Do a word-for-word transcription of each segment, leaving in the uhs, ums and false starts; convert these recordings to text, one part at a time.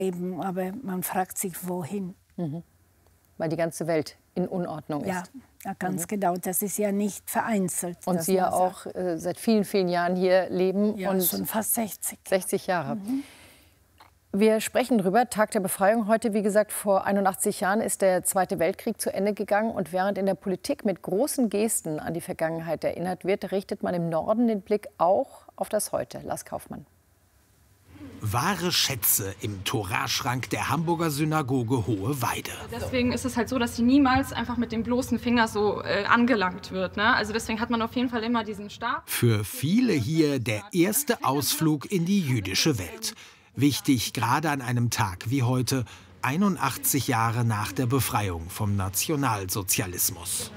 Eben, aber man fragt sich, wohin. Mhm. Weil die ganze Welt in Unordnung ist. Ja, ja ganz mhm. genau. Das ist ja nicht vereinzelt. Und Sie ja auch äh, seit vielen, vielen Jahren hier leben. Ja, und schon fast sechzig. sechzig Jahre. Mhm. Wir sprechen drüber. Tag der Befreiung heute, wie gesagt, vor einundachtzig Jahren ist der Zweite Weltkrieg zu Ende gegangen. Und während in der Politik mit großen Gesten an die Vergangenheit erinnert wird, richtet man im Norden den Blick auch auf das Heute. Lars Kaufmann. Wahre Schätze im Toraschrank der Hamburger Synagoge Hohe Weide. Deswegen ist es halt so, dass sie niemals einfach mit dem bloßen Finger so äh, angelangt wird. Ne? Also deswegen hat man auf jeden Fall immer diesen Stab. Für viele hier der erste Ausflug in die jüdische Welt. Wichtig, gerade an einem Tag wie heute, einundachtzig Jahre nach der Befreiung vom Nationalsozialismus.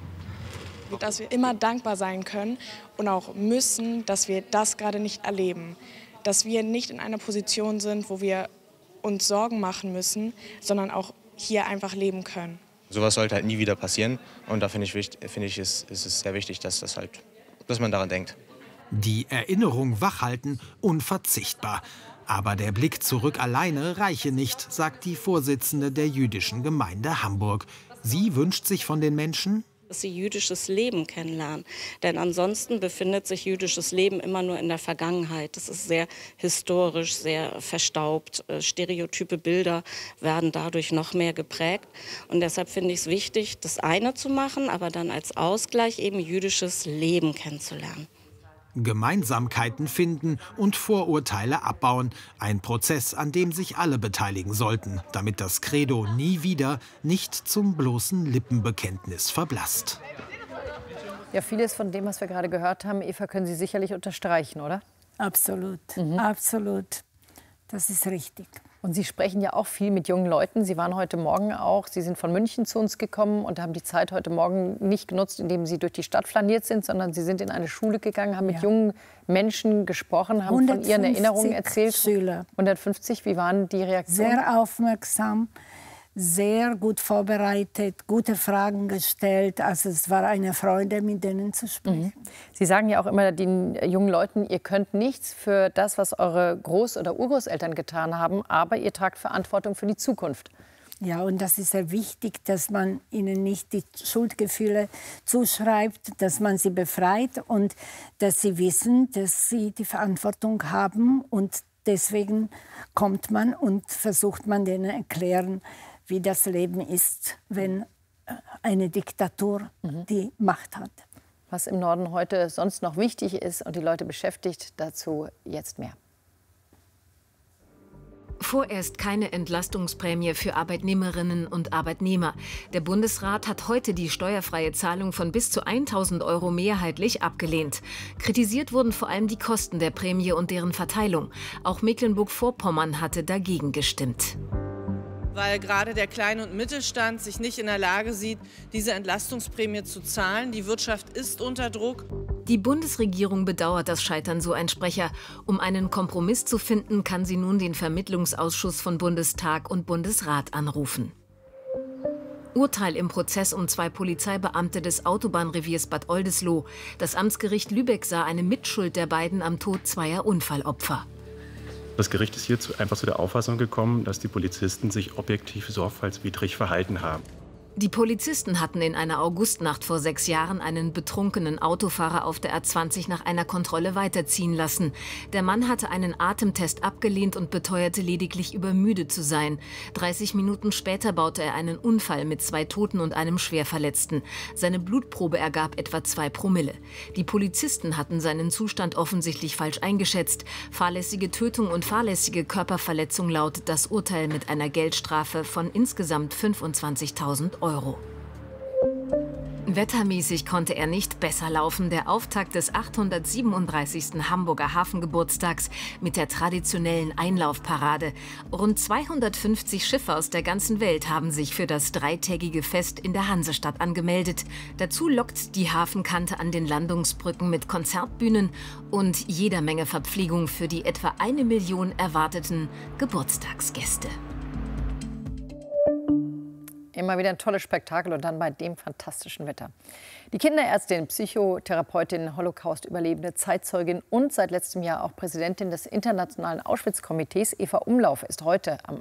Dass wir immer dankbar sein können und auch müssen, dass wir das gerade nicht erleben. Dass wir nicht in einer Position sind, wo wir uns Sorgen machen müssen, sondern auch hier einfach leben können. Sowas sollte halt nie wieder passieren. Und da finde ich, find ich ist, ist es sehr wichtig, dass, das halt, dass man daran denkt. Die Erinnerung wachhalten, unverzichtbar. Aber der Blick zurück alleine reiche nicht, sagt die Vorsitzende der jüdischen Gemeinde Hamburg. Sie wünscht sich von den Menschen, dass sie jüdisches Leben kennenlernen. Denn ansonsten befindet sich jüdisches Leben immer nur in der Vergangenheit. Das ist sehr historisch, sehr verstaubt. Stereotype Bilder werden dadurch noch mehr geprägt. Und deshalb finde ich es wichtig, das eine zu machen, aber dann als Ausgleich eben jüdisches Leben kennenzulernen. Gemeinsamkeiten finden und Vorurteile abbauen. Ein Prozess, an dem sich alle beteiligen sollten, damit das Credo nie wieder nicht zum bloßen Lippenbekenntnis verblasst. Ja, vieles von dem, was wir gerade gehört haben, Eva, können Sie sicherlich unterstreichen, oder? Absolut, mhm. absolut. Das ist richtig. Und Sie sprechen ja auch viel mit jungen Leuten. Sie waren heute Morgen auch, Sie sind von München zu uns gekommen und haben die Zeit heute Morgen nicht genutzt, indem Sie durch die Stadt flaniert sind, sondern Sie sind in eine Schule gegangen, haben mit ja. jungen Menschen gesprochen, haben von Ihren Erinnerungen erzählt. Schüler. hundertfünfzig, wie waren die Reaktionen? Sehr aufmerksam, sehr gut vorbereitet, gute Fragen gestellt. Also es war eine Freude, mit denen zu sprechen. Mhm. Sie sagen ja auch immer den jungen Leuten, ihr könnt nichts für das, was eure Groß- oder Urgroßeltern getan haben, aber ihr tragt Verantwortung für die Zukunft. Ja, und das ist sehr wichtig, dass man ihnen nicht die Schuldgefühle zuschreibt, dass man sie befreit und dass sie wissen, dass sie die Verantwortung haben. Und deswegen kommt man und versucht man denen erklären, wie das Leben ist, wenn eine Diktatur mhm. die Macht hat. Was im Norden heute sonst noch wichtig ist und die Leute beschäftigt, dazu jetzt mehr. Vorerst keine Entlastungsprämie für Arbeitnehmerinnen und Arbeitnehmer. Der Bundesrat hat heute die steuerfreie Zahlung von bis zu tausend Euro mehrheitlich abgelehnt. Kritisiert wurden vor allem die Kosten der Prämie und deren Verteilung. Auch Mecklenburg-Vorpommern hatte dagegen gestimmt. Weil gerade der Klein- und Mittelstand sich nicht in der Lage sieht, diese Entlastungsprämie zu zahlen. Die Wirtschaft ist unter Druck. Die Bundesregierung bedauert das Scheitern, so ein Sprecher. Um einen Kompromiss zu finden, kann sie nun den Vermittlungsausschuss von Bundestag und Bundesrat anrufen. Urteil im Prozess um zwei Polizeibeamte des Autobahnreviers Bad Oldesloe. Das Amtsgericht Lübeck sah eine Mitschuld der beiden am Tod zweier Unfallopfer. Das Gericht ist hier einfach zu der Auffassung gekommen, dass die Polizisten sich objektiv sorgfaltswidrig verhalten haben. Die Polizisten hatten in einer Augustnacht vor sechs Jahren einen betrunkenen Autofahrer auf der A zwanzig nach einer Kontrolle weiterziehen lassen. Der Mann hatte einen Atemtest abgelehnt und beteuerte lediglich, übermüdet zu sein. dreißig Minuten später baute er einen Unfall mit zwei Toten und einem Schwerverletzten. Seine Blutprobe ergab etwa zwei Promille. Die Polizisten hatten seinen Zustand offensichtlich falsch eingeschätzt. Fahrlässige Tötung und fahrlässige Körperverletzung lautet das Urteil mit einer Geldstrafe von insgesamt fünfundzwanzigtausend Euro. Wettermäßig konnte er nicht besser laufen. Der Auftakt des achthundertsiebenunddreißigsten Hamburger Hafengeburtstags mit der traditionellen Einlaufparade. Rund zweihundertfünfzig Schiffe aus der ganzen Welt haben sich für das dreitägige Fest in der Hansestadt angemeldet. Dazu lockt die Hafenkante an den Landungsbrücken mit Konzertbühnen und jeder Menge Verpflegung für die etwa eine Million erwarteten Geburtstagsgäste. Immer wieder ein tolles Spektakel und dann bei dem fantastischen Wetter. Die Kinderärztin, Psychotherapeutin, Holocaust-Überlebende, Zeitzeugin und seit letztem Jahr auch Präsidentin des Internationalen Auschwitz-Komitees, Eva Umlauf, ist heute am